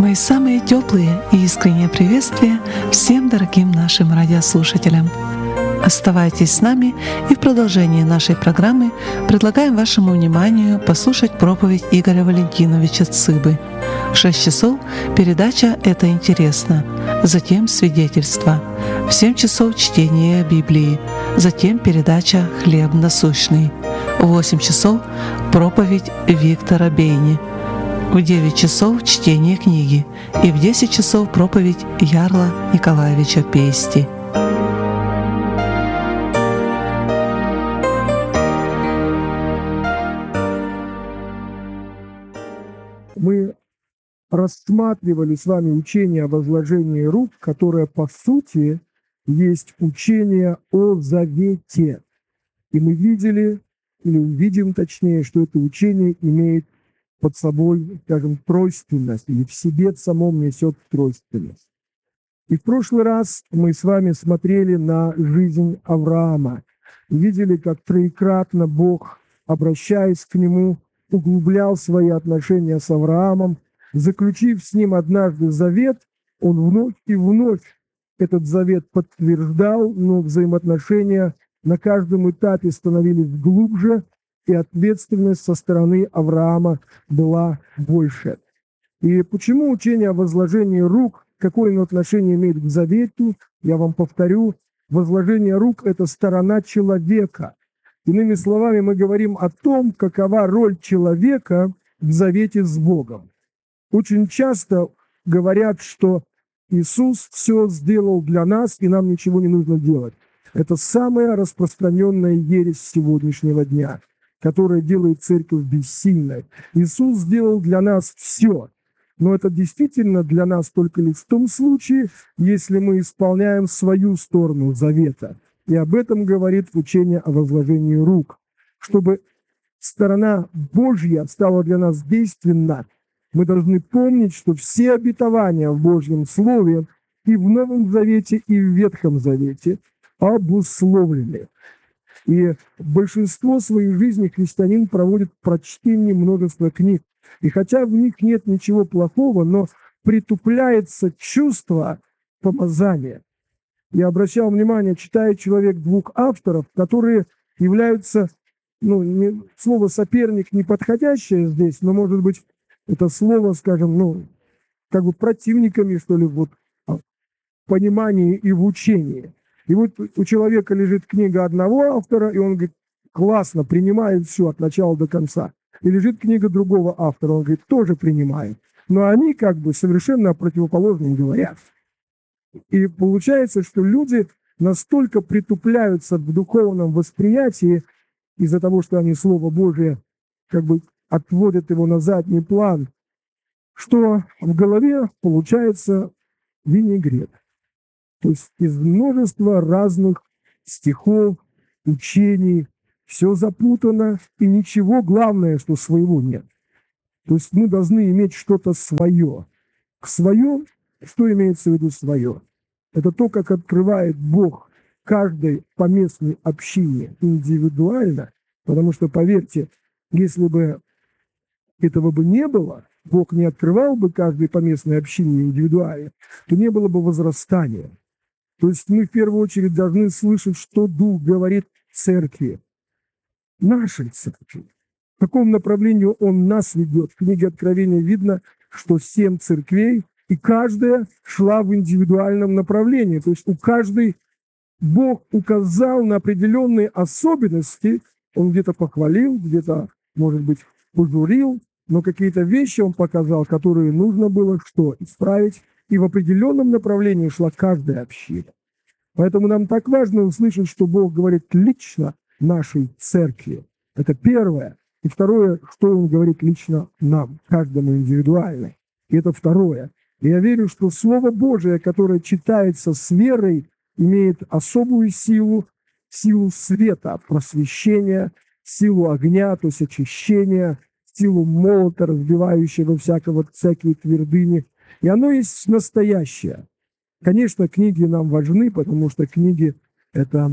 Мои самые теплые и искренние приветствия всем дорогим нашим радиослушателям. Оставайтесь с нами, и в продолжении нашей программы предлагаем вашему вниманию послушать проповедь Игоря Валентиновича Цыбы. В 6 часов передача «Это интересно», затем свидетельство. В 7 часов чтение Библии, затем передача «Хлеб насущный». В 8 часов проповедь Виктора Бейни. В 9 часов чтение книги и в 10 часов проповедь Ярла Николаевича Пести. Мы рассматривали с вами учение о возложении рук, которое по сути есть учение о завете. И мы видели, или увидим точнее, что это учение имеет под собой, скажем, тройственность, или в себе самом несет тройственность. И в прошлый раз мы с вами смотрели на жизнь Авраама, видели, как троекратно Бог, обращаясь к нему, углублял свои отношения с Авраамом, заключив с ним однажды завет, он вновь и вновь этот завет подтверждал, но взаимоотношения на каждом этапе становились глубже, и ответственность со стороны Авраама была больше. И почему учение о возложении рук, какое оно отношение имеет к завету, я вам повторю, возложение рук – это сторона человека. Иными словами, мы говорим о том, какова роль человека в завете с Богом. Очень часто говорят, что Иисус все сделал для нас, и нам ничего не нужно делать. Это самая распространенная ересь сегодняшнего дня, которая делает церковь бессильной. Иисус сделал для нас все, но это действительно для нас только лишь в том случае, если мы исполняем свою сторону завета. И об этом говорит учение о возложении рук. Чтобы сторона Божья стала для нас действенна, мы должны помнить, что все обетования в Божьем Слове и в Новом Завете, и в Ветхом Завете обусловлены. И большинство своей жизни христианин проводит в прочтении множества книг. И хотя в них нет ничего плохого, но притупляется чувство помазания. Я обращал внимание, читает человек двух авторов, которые являются, слово «соперник» не подходящее здесь, но, может быть, это слово, скажем, противниками, что ли, в понимании и в учении. И вот у человека лежит книга одного автора, и он говорит, классно, принимает все от начала до конца. И лежит книга другого автора, он говорит, тоже принимает. Но они совершенно о противоположном говорят. И получается, что люди настолько притупляются в духовном восприятии из-за того, что они Слово Божие отводят его на задний план, что в голове получается винегрет. То есть из множества разных стихов, учений, все запутано, и ничего, главное, что своего нет. То есть мы должны иметь что-то свое. Свое, что имеется в виду свое? Это то, как открывает Бог каждой поместной общине индивидуально, потому что, поверьте, если бы этого бы не было, Бог не открывал бы каждой поместной общине индивидуально, то не было бы возрастания. То есть мы в первую очередь должны слышать, что Дух говорит церкви, нашей церкви. В каком направлении Он нас ведет. В книге Откровения видно, что 7 церквей, и каждая шла в индивидуальном направлении. То есть у каждой Бог указал на определенные особенности. Он где-то похвалил, где-то, может быть, пожурил, но какие-то вещи Он показал, которые нужно было исправить. И в определенном направлении шла каждая община. Поэтому нам так важно услышать, что Бог говорит лично нашей церкви. Это первое. И второе, что Он говорит лично нам, каждому индивидуально. И это второе. И я верю, что Слово Божие, которое читается с верой, имеет особую силу, силу света, просвещения, силу огня, то есть очищения, силу молота, разбивающего всякие твердыни. И оно есть настоящее. Конечно, книги нам важны, потому что книги – это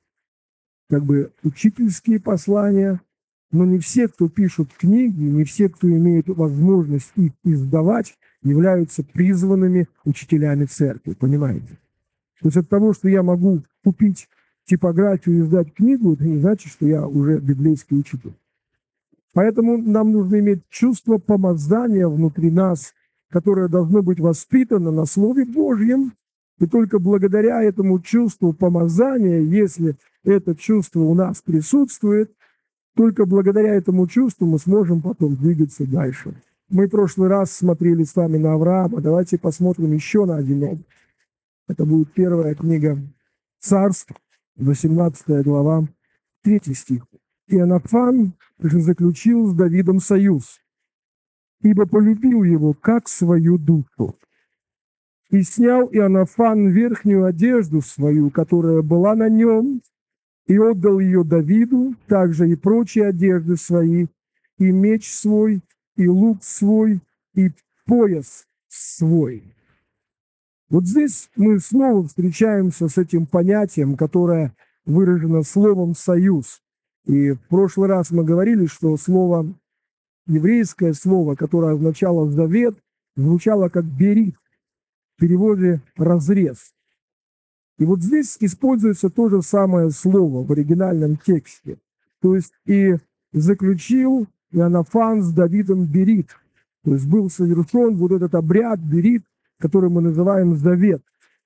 учительские послания, но не все, кто пишут книги, не все, кто имеет возможность их издавать, являются призванными учителями церкви, понимаете? То есть от того, что я могу купить типографию и издать книгу, это не значит, что я уже библейский учитель. Поэтому нам нужно иметь чувство помазания внутри нас, которое должно быть воспитано на Слове Божьем. И только благодаря этому чувству помазания, если это чувство у нас присутствует, только благодаря этому чувству мы сможем потом двигаться дальше. Мы в прошлый раз смотрели с вами на Авраама. Давайте посмотрим еще на один образ. Это будет первая книга Царств, 18 глава, 3 стих. «Иоаннафан же заключил с Давидом союз, ибо полюбил его, как свою душу. И снял Иоаннафан верхнюю одежду свою, которая была на нем, и отдал ее Давиду, также и прочие одежды свои, и меч свой, и лук свой, и пояс свой». Вот здесь мы снова встречаемся с этим понятием, которое выражено словом «союз». И в прошлый раз мы говорили, что слово, еврейское слово, которое означало «завет», звучало как «берит», в переводе «разрез». И вот здесь используется то же самое слово в оригинальном тексте. То есть и заключил Иоаннафан с Давидом берит. То есть был совершен вот этот обряд берит, который мы называем завет.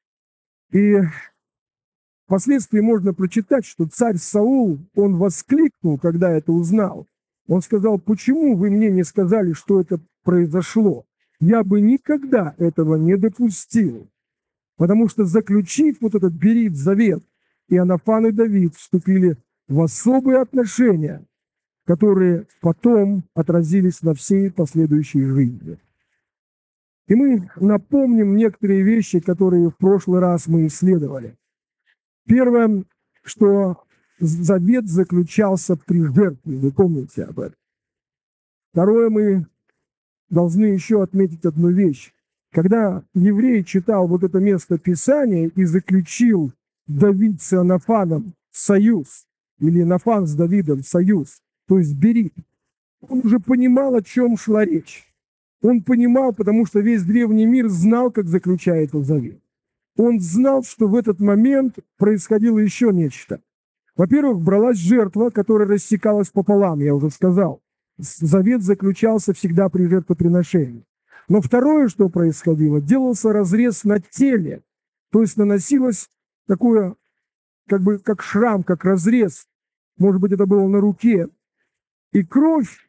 И впоследствии можно прочитать, что царь Саул, он воскликнул, когда это узнал. Он сказал: почему вы мне не сказали, что это произошло? Я бы никогда этого не допустил. Потому что, заключив вот этот берит, завет, Иоаннафан и Давид вступили в особые отношения, которые потом отразились на всей последующей жизни. И мы напомним некоторые вещи, которые в прошлый раз мы исследовали. Первое, что завет заключался при жертве, вы помните об этом. Второе, мы должны еще отметить одну вещь. Когда еврей читал вот это место Писания и заключил Давид с Иоаннафаном союз, или Иоаннафан с Давидом союз, то есть берит, он уже понимал, о чем шла речь. Он понимал, потому что весь древний мир знал, как заключается завет. Он знал, что в этот момент происходило еще нечто. Во-первых, бралась жертва, которая рассекалась пополам, я уже сказал. Завет заключался всегда при жертвоприношении. Но второе, что происходило, делался разрез на теле, то есть наносилось такое, как шрам, как разрез, может быть, это было на руке, и кровь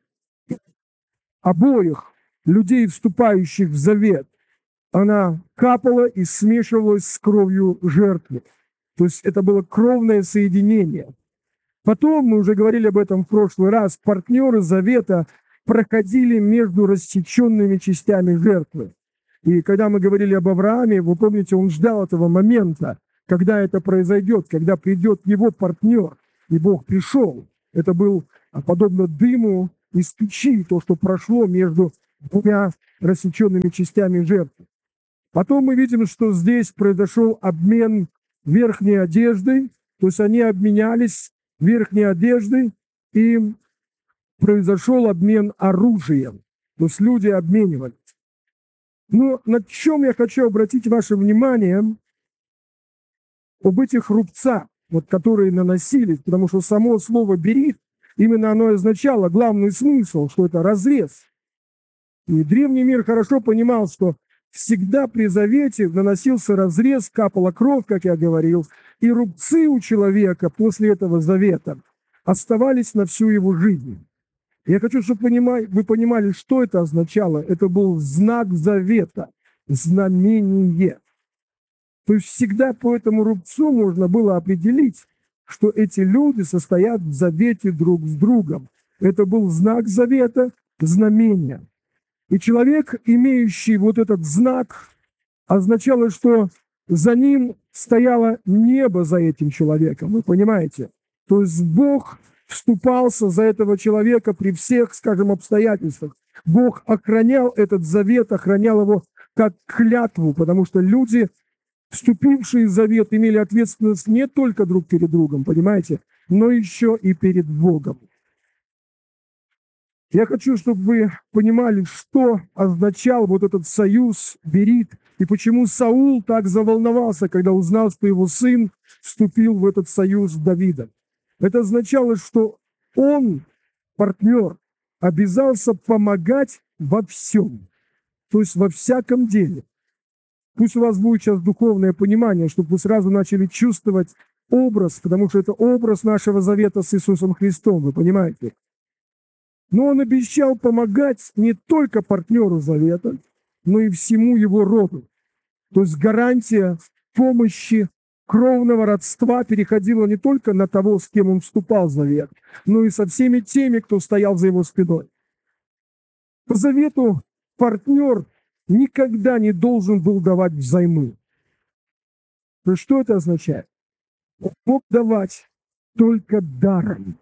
обоих людей, вступающих в завет, она капала и смешивалась с кровью жертвы. То есть это было кровное соединение. Потом, мы уже говорили об этом в прошлый раз, партнеры завета проходили между рассеченными частями жертвы. И когда мы говорили об Аврааме, вы помните, он ждал этого момента, когда это произойдет, когда придет его партнер, и Бог пришел. Это был подобно дыму из печи, то, что прошло между двумя рассеченными частями жертвы. Потом мы видим, что здесь произошел обмен верхней одеждой, то есть они обменялись верхней одеждой, и произошел обмен оружием, то есть люди обменивались. Но на чем я хочу обратить ваше внимание, об этих рубцах, вот, которые наносились, потому что само слово «берит», именно оно означало главный смысл, что это разрез. И древний мир хорошо понимал, что всегда при завете наносился разрез, капала кровь, как я говорил, и рубцы у человека после этого завета оставались на всю его жизнь. Я хочу, чтобы вы понимали, что это означало. Это был знак завета, знамение. То есть всегда по этому рубцу можно было определить, что эти люди состоят в завете друг с другом. Это был знак завета, знамение. И человек, имеющий вот этот знак, означало, что за ним стояло небо за этим человеком. Вы понимаете? То есть Бог вступался за этого человека при всех, скажем, обстоятельствах. Бог охранял этот завет, охранял его как клятву, потому что люди, вступившие в завет, имели ответственность не только друг перед другом, понимаете, но еще и перед Богом. Я хочу, чтобы вы понимали, что означал вот этот союз Берит, и почему Саул так заволновался, когда узнал, что его сын вступил в этот союз с Давидом. Это означало, что он, партнер, обязался помогать во всем, то есть во всяком деле. Пусть у вас будет сейчас духовное понимание, чтобы вы сразу начали чувствовать образ, потому что это образ нашего завета с Иисусом Христом, вы понимаете? Но он обещал помогать не только партнеру завета, но и всему его роду. То есть гарантия помощи кровного родства переходила не только на того, с кем он вступал в завет, но и со всеми теми, кто стоял за его спиной. По завету партнер никогда не должен был давать взаймы. То есть что это означает? Он мог давать только даром.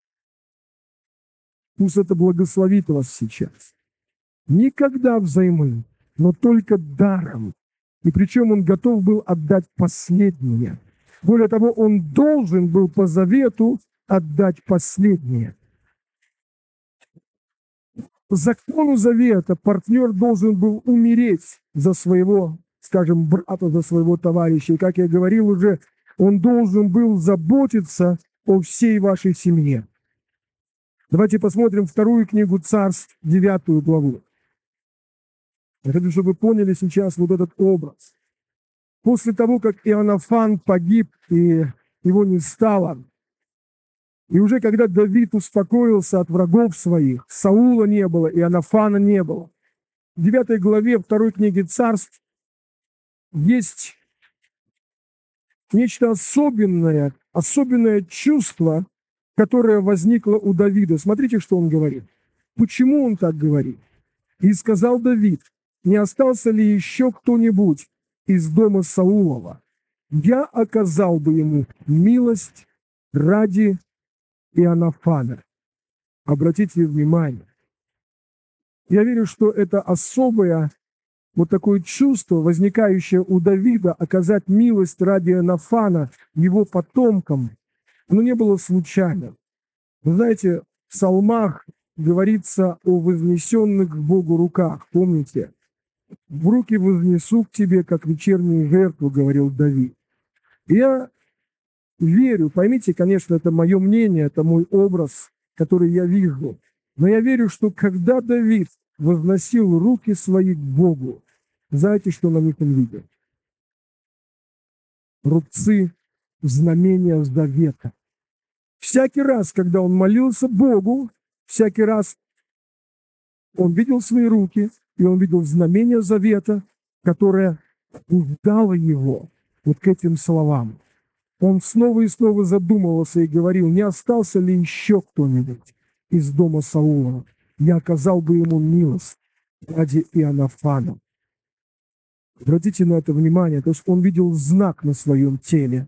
Пусть это благословит вас сейчас. Никогда взаймы, но только даром. И причем он готов был отдать последнее. Более того, он должен был по завету отдать последнее. По закону завета партнер должен был умереть за своего, скажем, брата, за своего товарища. И, как я говорил уже, он должен был заботиться о всей вашей семье. Давайте посмотрим вторую книгу Царств, 9 главу. Я хочу, чтобы вы поняли сейчас вот этот образ. После того, как Иоаннафан погиб и его не стало, и уже когда Давид успокоился от врагов своих, Саула не было, Иоаннафана не было, в 9 главе второй книги Царств есть нечто особенное чувство, которое возникло у Давида. Смотрите, что он говорит. Почему он так говорит? «И сказал Давид, не остался ли еще кто-нибудь из дома Саулова? Я оказал бы ему милость ради Иоаннафана». Обратите внимание. Я верю, что это особое вот такое чувство, возникающее у Давида, оказать милость ради Иоаннафана его потомкам, оно не было случайным. Вы знаете, в псалмах говорится о вознесенных к Богу руках. Помните? «В руки вознесу к тебе, как вечернюю жертву», говорил Давид. И я верю, поймите, конечно, это мое мнение, это мой образ, который я вижу. Но я верю, что когда Давид возносил руки свои к Богу, знаете, что на них он видел? Рубцы знамения завета. Всякий раз, когда он молился Богу, всякий раз он видел свои руки, и он видел знамение завета, которое побуждало его вот к этим словам. Он снова и снова задумывался и говорил, не остался ли еще кто-нибудь из дома Саулова? Я оказал бы ему милость ради Иоаннафана. Обратите на это внимание, то есть он видел знак на своем теле.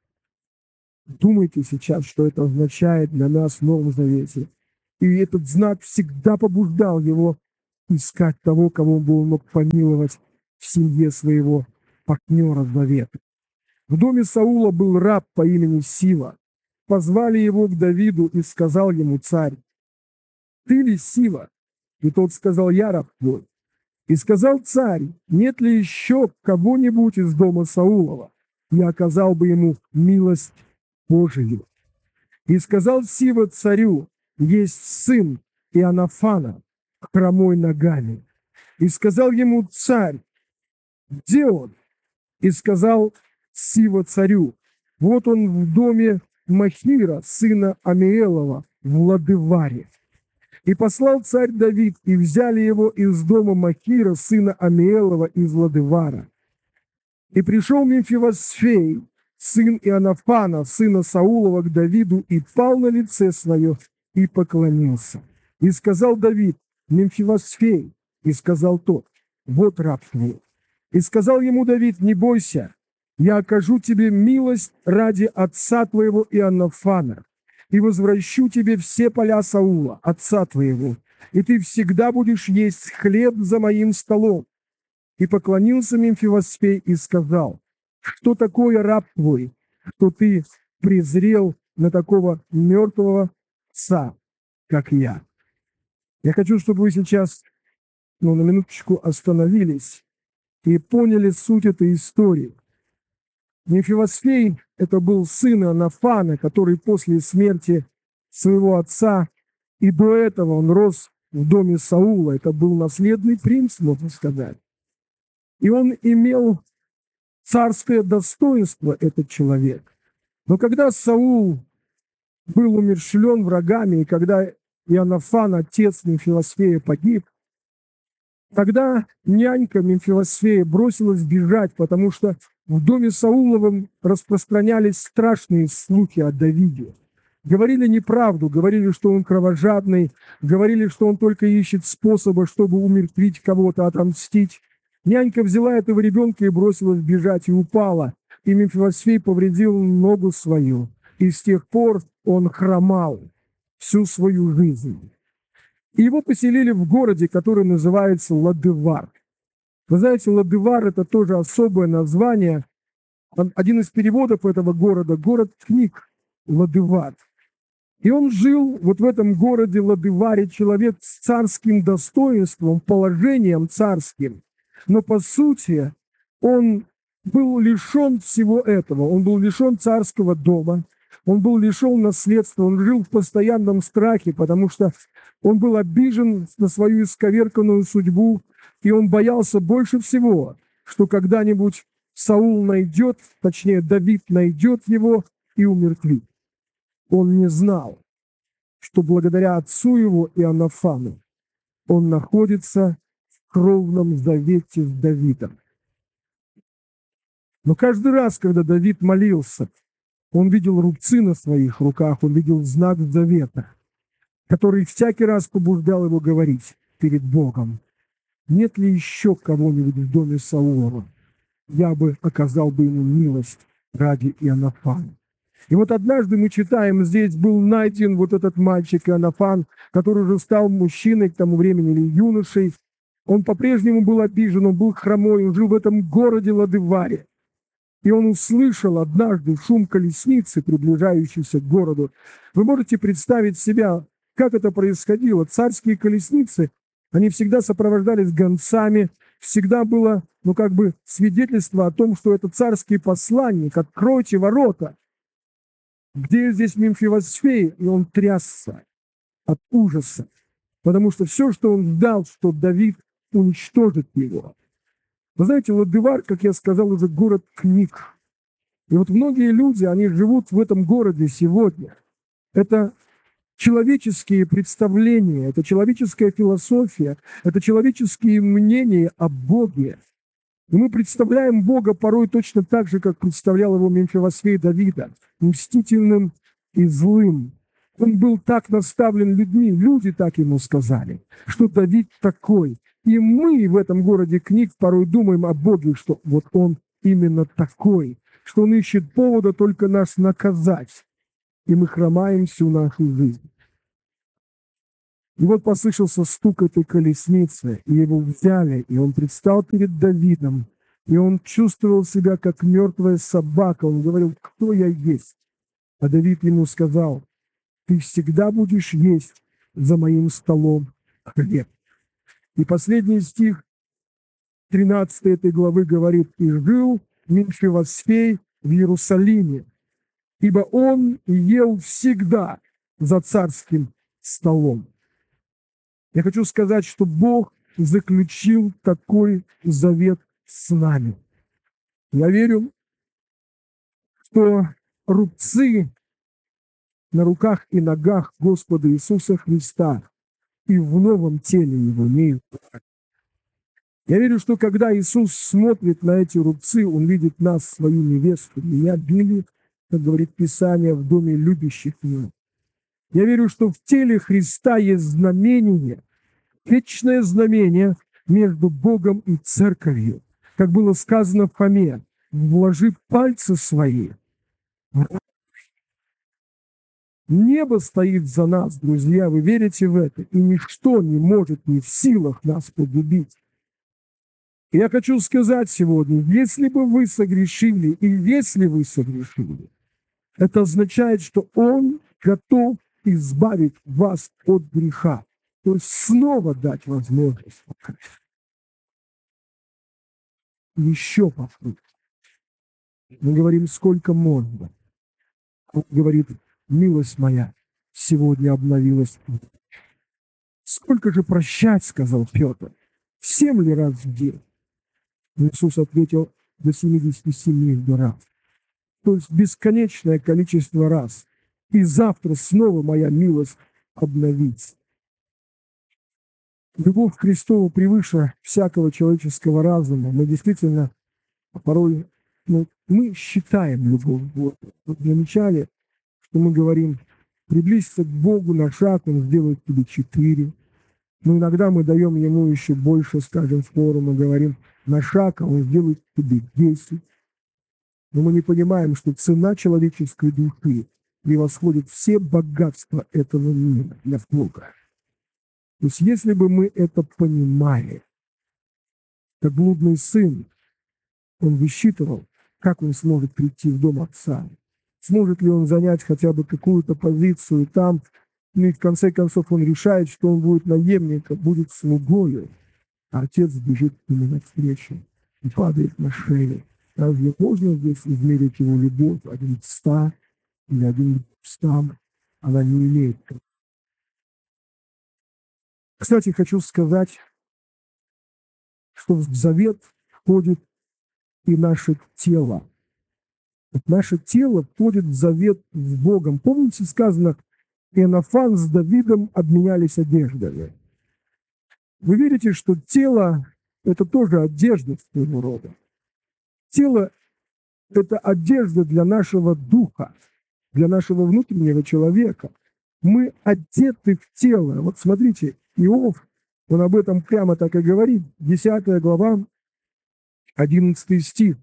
Думайте сейчас, что это означает для нас в Новом Завете. И этот знак всегда побуждал его искать того, кого он мог помиловать в семье своего партнера завета. В доме Саула был раб по имени Сива. Позвали его к Давиду, и сказал ему царь: «Ты ли Сива?» И тот сказал: «Я раб твой». И сказал царь: «Нет ли еще кого-нибудь из дома Саулова? Я оказал бы ему милость Божию». И сказал Сива царю: «Есть сын Иоаннафана, хромой ногами». И сказал ему царь: «Где он?» И сказал Сива царю: «Вот он в доме Махира, сына Амиэлова, в Лодеваре». И послал царь Давид, и взяли его из дома Махира, сына Амиэлова, из Лодевара. И пришел Мемфивосфей, сын Иоаннафана, сына Саулова, к Давиду, и пал на лице свое, и поклонился. И сказал Давид: «Мемфивосфей». И сказал тот: «Вот раб твой». И сказал ему Давид: «Не бойся, я окажу тебе милость ради отца твоего Иоаннафана, и возвращу тебе все поля Саула, отца твоего, и ты всегда будешь есть хлеб за моим столом». И поклонился Мемфивосфей и сказал: «Что такое раб твой, что ты презрел на такого мертвого отца, как я?» Я хочу, чтобы вы сейчас на минуточку остановились и поняли суть этой истории. Мефивосфей – это был сын Иоаннафана, который после смерти своего отца, и до этого он рос в доме Саула. Это был наследный принц, можно сказать. И он имел царское достоинство, этот человек. Но когда Саул был умерщвлен врагами, и когда Иоаннафан, отец Мефивосфея, погиб, тогда нянька Мефивосфея бросилась бежать, потому что в доме Сауловом распространялись страшные слухи о Давиде. Говорили неправду, говорили, что он кровожадный, говорили, что он только ищет способа, чтобы умертвить кого-то, отомстить. Нянька взяла этого ребенка и бросилась бежать, и упала. И Мефивосфей повредил ногу свою. И с тех пор он хромал всю свою жизнь. И его поселили в городе, который называется Лодевар. Вы знаете, Лодевар – это тоже особое название. Один из переводов этого города – город книг Лодевар. И он жил вот в этом городе Лодеваре, человек с царским достоинством, положением царским. Но по сути он был лишен всего этого. Он был лишен царского дома, он был лишен наследства, он жил в постоянном страхе, потому что он был обижен на свою исковерканную судьбу, и он боялся больше всего, что когда-нибудь Саул найдет, точнее Давид найдет его и умертвит. Он не знал, что благодаря отцу его Иоаннафану он находится в кровном завете с Давидом. Но каждый раз, когда Давид молился, он видел рубцы на своих руках, он видел знак завета, который всякий раз побуждал его говорить перед Богом: нет ли еще кого-нибудь в доме Саулова? Я бы оказал бы ему милость ради Иоаннафана. И вот однажды мы читаем, здесь был найден вот этот мальчик Иоаннафан, который уже стал мужчиной к тому времени или юношей. Он по-прежнему был обижен, он был хромой, он жил в этом городе Лодеваре. И он услышал однажды шум колесницы, приближающейся к городу. Вы можете представить себя, как это происходило. Царские колесницы, они всегда сопровождались гонцами, всегда было, свидетельство о том, что это царский посланник: откройте ворота. Где здесь Мефивосфей? И он трясся от ужаса, потому что все, что он ждал, что Давид уничтожит его. Вы знаете, Лодевар, как я сказал, уже город книг. И вот многие люди, они живут в этом городе сегодня. Это человеческие представления, это человеческая философия, это человеческие мнения о Боге. И мы представляем Бога порой точно так же, как представлял его Мефивосфей Давида, мстительным и злым. Он был так наставлен людьми, люди так ему сказали, что Давид такой. И мы в этом городе книг порой думаем о Боге, что вот он именно такой, что он ищет повода только нас наказать. И мы хромаем всю нашу жизнь. И вот послышался стук этой колесницы, и его взяли, и он предстал перед Давидом, и он чувствовал себя как мертвая собака. Он говорил: кто я есть? А Давид ему сказал: ты всегда будешь есть за моим столом хлеб. И последний стих 13 этой главы говорит: и жил Мефивосфей в Иерусалиме, ибо он ел всегда за царским столом. Я хочу сказать, что Бог заключил такой завет с нами. Я верю, что рубцы на руках и ногах Господа Иисуса Христа и в новом теле Его не избрать. Я верю, что когда Иисус смотрит на эти рубцы, Он видит нас, свою невесту. Меня били, как говорит Писание, в доме любящих Его. Я верю, что в теле Христа есть знамение, вечное знамение между Богом и Церковью. Как было сказано в Фоме: вложи пальцы свои. Небо стоит за нас, друзья, вы верите в это? И ничто не может, не в силах нас погубить. И я хочу сказать сегодня: если бы вы согрешили, и если вы согрешили, это означает, что Он готов избавить вас от греха. То есть снова дать возможность покаяться. Еще попробовать. Мы говорим, сколько можно. Он говорит, милость моя сегодня обновилась. Сколько же прощать, сказал Петр, 7 ли раз в день? Иисус ответил, до 77 раз. То есть бесконечное количество раз. И завтра снова моя милость обновится. Любовь Христова превыше всякого человеческого разума. Мы действительно порой, мы считаем любовь Бога. Вы замечали, что мы говорим, приблизиться к Богу на шаг, Он сделает тебе 4. Но иногда мы даем Ему еще больше, скажем, фору, мы говорим, на шаг, а Он сделает тебе 10. Но мы не понимаем, что цена человеческой души превосходит все богатства этого мира для Бога. То есть если бы мы это понимали, как блудный сын, он высчитывал, как он сможет прийти в дом отца, сможет ли он занять хотя бы какую-то позицию там, и в конце концов он решает, что он будет наемником, будет слугою, а отец бежит к нему навстречу и падает на шею. Разве можно здесь измерить его любовь 1 к 100 или 1 к 200? Она не имеет. Кстати, хочу сказать, что в завет входит и наше тело. Наше тело входит в завет с Богом. Помните, сказано, Иоаннафан с Давидом обменялись одеждами. Вы верите, что тело – это тоже одежда своего рода? Тело – это одежда для нашего духа, для нашего внутреннего человека. Мы одеты в тело. Вот смотрите, Иов, он об этом прямо так и говорит. 10 глава, 11 стих.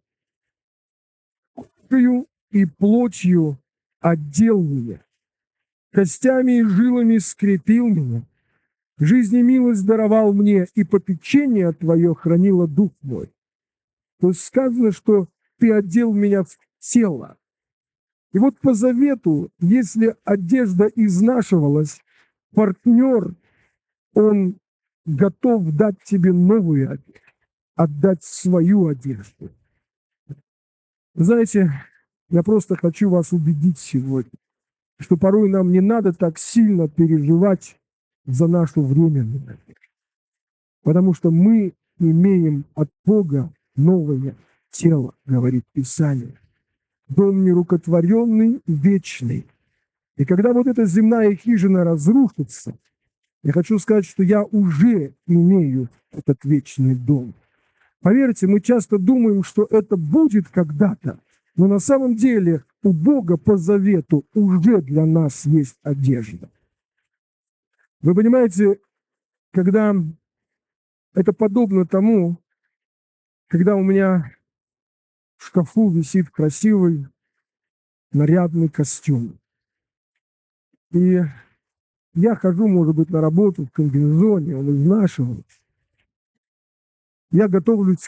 «Кожею и плотью одел меня, костями и жилами скрепил меня, жизни милость даровал мне, и попечение Твое хранило дух мой». То есть сказано, что Ты одел меня в тело. И вот по завету, если одежда изнашивалась, партнер, он готов дать тебе новую одежду, отдать свою одежду. Знаете, я просто хочу вас убедить сегодня, что порой нам не надо так сильно переживать за нашу временную одежду, потому что мы имеем от Бога новое тело, говорит Писание. Дом нерукотворенный, вечный. И когда вот эта земная хижина разрушится, я хочу сказать, что я уже имею этот вечный дом. Поверьте, мы часто думаем, что это будет когда-то, но на самом деле у Бога по завету уже для нас есть одежда. Вы понимаете, когда это подобно тому, когда у меня в шкафу висит красивый нарядный костюм. И я хожу, может быть, на работу в комбинезоне, он изнашивается. Я готовлюсь